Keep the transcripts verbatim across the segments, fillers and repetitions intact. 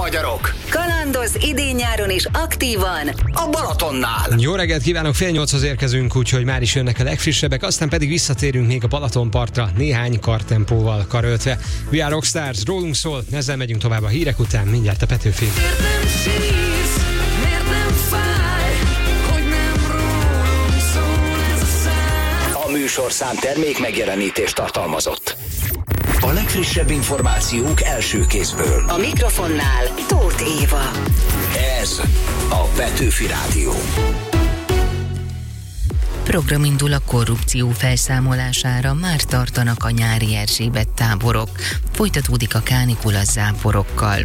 magyarok! Kalandoz idén-nyáron is aktívan a Balatonnál! Jó reggelt kívánok, fél nyolchoz érkezünk, úgyhogy már is jönnek a legfrissebbek, aztán pedig visszatérünk még a Balatonpartra néhány kartempóval karöltve. We are Rockstars, rólunk szól, ezzel megyünk tovább a hírek után, mindjárt a Petőfi. A műsorszám termék megjelenítést tartalmazott. A legfrissebb információk első kézből. a mikrofonnál Tóth Éva. Ez a Petőfi Rádió. Program indul a korrupció felszámolására, már tartanak a nyári Erzsébet táborok. Folytatódik a kánikula záporokkal.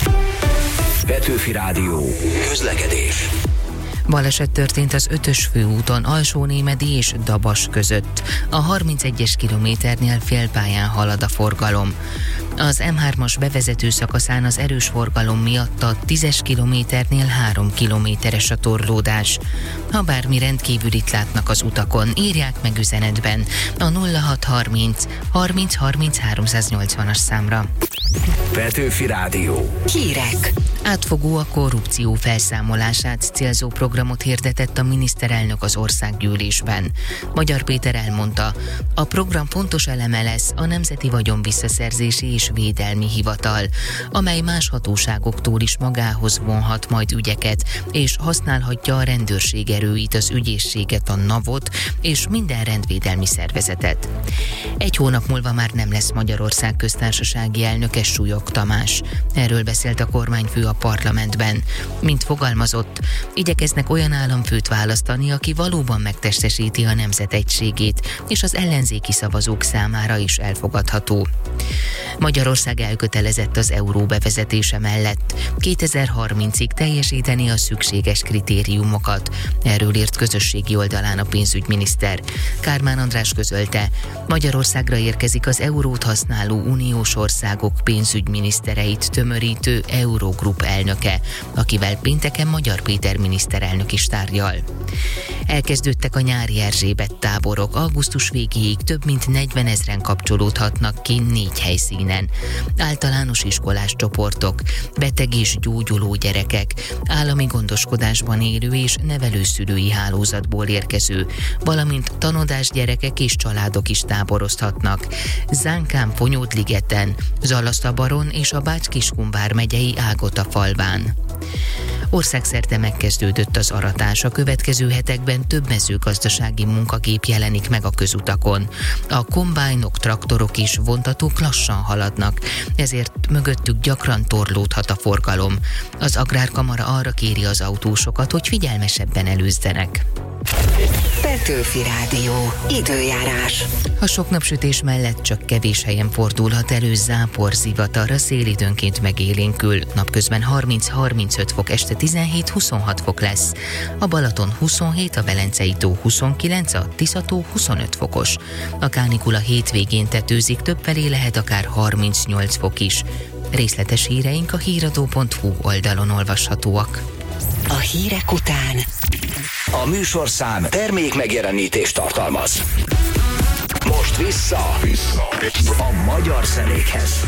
Petőfi Rádió. Közlekedés. Baleset történt az ötös főúton Alsónémedi és Dabas között. A harmincegyes kilométernél félpályán halad a forgalom. Az em hármas bevezető szakaszán az erős forgalom miatt a tízes kilométernél három kilométeres a torlódás. Ha bármi rendkívülit látnak az utakon, írják meg üzenetben a nulla hat harminc harminc harminc háromszáznyolcvanas számra. Petőfi Rádió. Hírek. Átfogó a korrupció felszámolását célzó programot hirdetett a miniszterelnök az országgyűlésben. Magyar Péter elmondta, a program fontos eleme lesz a Nemzeti Vagyonvisszaszerzési és Védelmi Hivatal, amely más hatóságoktól is magához vonhat majd ügyeket, és használhatja a rendőrség erőit, az ügyészséget, a navot és minden rendvédelmi szervezetet. Egy hónap múlva már nem lesz Magyarország köztársasági elnöke, Súlyog Tamás. Erről beszélt a kormányfő a parlamentben. Mint fogalmazott, igyekeznek olyan államfőt választani, aki valóban megtestesíti a nemzet egységét, és az ellenzéki szavazók számára is elfogadható. Magyarország elkötelezett az euró bevezetése mellett. kétezer-harmincig teljesíteni a szükséges kritériumokat. Erről írt közösségi oldalán a pénzügyminiszter. Kármán András közölte, Magyarországra érkezik az eurót használó uniós országok pénzügyminisztereit tömörítő Eurogroup elnöke, akivel pénteken Magyar Péter miniszterelnök is tárgyal. Elkezdődtek a nyári Erzsébet táborok, augusztus végéig több mint negyvenezren kapcsolódhatnak ki négy helyszínen. Általános iskolás csoportok, beteg és gyógyuló gyerekek, állami gondoskodásban élő és nevelőszülői hálózatból érkező, valamint tanodás gyerekek és családok is táborozhatnak. Zánkán, Ponyódligeten, Zalasztabaron és a Bács-Kiskun vármegyei Ágota falván. Országszerte megkezdődött az aratás, a következő hetekben több mezőgazdasági munkagép jelenik meg a közutakon. A kombájnok, traktorok és vontatók lassan haladnak, ezért mögöttük gyakran torlódhat a forgalom. Az Agrárkamara arra kéri az autósokat, hogy figyelmesebben előzzenek. Petőfi Rádió. Időjárás. A sok napsütés mellett csak kevés helyen fordulhat elő zápor, zivatar, a szél időnként megélénkül. Napközben harminc-harmincöt fok, este tizenhét-huszonhat fok lesz. A Balaton huszonhét, a Velencei tó huszonkilenc, a Tisza-tó huszonöt fokos. A kánikula hétvégén tetőzik, többfelé lehet akár harmincnyolc fok is. Részletes híreink a híradó pont hu oldalon olvashatóak. A hírek után A műsorszám termék megjelenítést tartalmaz. Most vissza, vissza a magyar zenékhez.